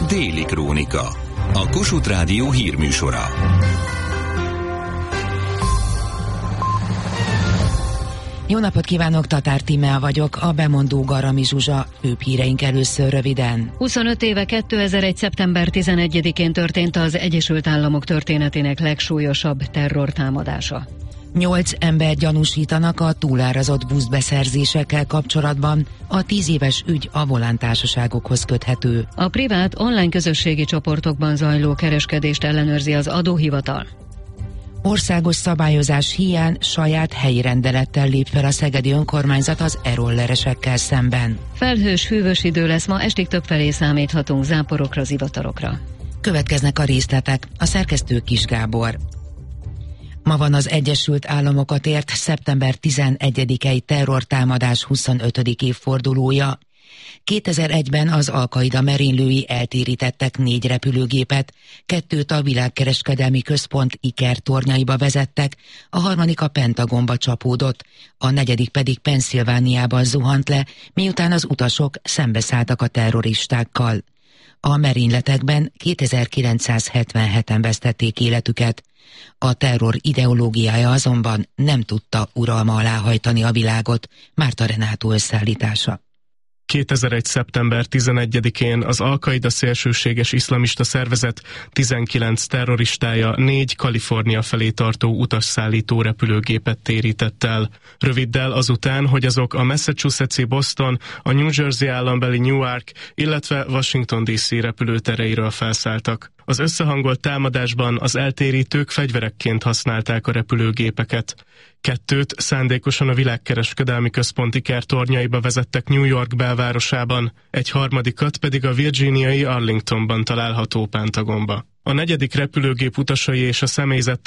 Déli Krónika, a Kossuth Rádió hírműsora. Jó napot kívánok, Tatár Tímea vagyok, a bemondó Garami Zsuzsa, főbb híreink először röviden. 25 éve 2001. szeptember 11-én történt az Egyesült Államok történetének legsúlyosabb terrortámadása. 8 ember gyanúsítanak a túlárazott buszbeszerzésekkel kapcsolatban, a 10 éves ügy a volántársaságokhoz köthető. A privát online közösségi csoportokban zajló kereskedést ellenőrzi az adóhivatal. Országos szabályozás hiány saját helyi rendelettel lép fel a szegedi önkormányzat az e-rolleresekkel szemben. Felhős, hűvös idő lesz, ma estig többfelé számíthatunk záporokra, zivatarokra. Következnek a részletek, a szerkesztő Kis Gábor. Ma van az Egyesült Államokat ért szeptember 11-i terrortámadás 25. évfordulója. 2001-ben az Al-Qaida merénylői eltérítettek 4 repülőgépet, 2 a világkereskedelmi központ Iker tornyaiba vezettek, a harmadik a Pentagonba csapódott, a 4. pedig Pennsylvániában zuhant le, miután az utasok szembeszálltak a terroristákkal. A merényletekben 2977-en vesztették életüket. A terror ideológiája azonban nem tudta uralma alá hajtani a világot. Márta Renátó összeállítása. 2001. szeptember 11-én az Al-Qaida szélsőséges iszlamista szervezet 19 terroristája 4 Kalifornia felé tartó utasszállító repülőgépet térített el. Röviddel azután, hogy azok a Massachusetts-i Boston, a New Jersey állambeli Newark, illetve Washington DC repülőtereiről felszálltak. Az összehangolt támadásban az eltérítők fegyverekként használták a repülőgépeket. 2 szándékosan a világkereskedelmi központ Iker tornyaiba vezettek New York belvárosában, egy harmadikat pedig a virginiai Arlingtonban található Pentagonba. A 4. repülőgép utasai és a személyzet